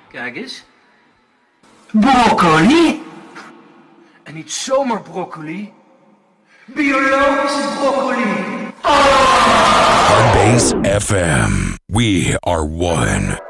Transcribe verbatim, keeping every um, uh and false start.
Kijk eens. Broccoli? En niet zomaar broccoli. Biologische broccoli. Hardbase F M. We are one.